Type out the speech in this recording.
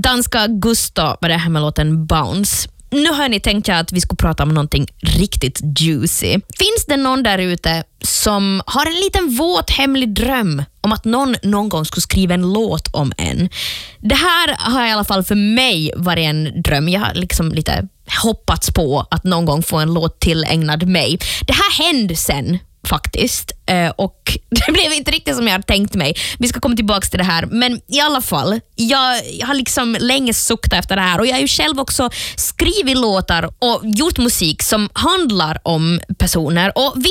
Danska Gusto var det här med låten Bounce. Nu har ni tänkt att vi ska prata om någonting riktigt juicy. Finns det någon där ute som har en liten våt hemlig dröm om att någon gång skulle skriva en låt om en? Det här har i alla fall för mig varit en dröm. Jag har liksom lite hoppats på att någon gång få en låt tillägnad mig. Det här hände sen faktiskt. Och det blev inte riktigt som jag hade tänkt mig. Vi ska komma tillbaka till det här. Men i alla fall, jag har liksom länge suktat efter det här. Och jag har ju själv också skrivit låtar och gjort musik som handlar om personer. Och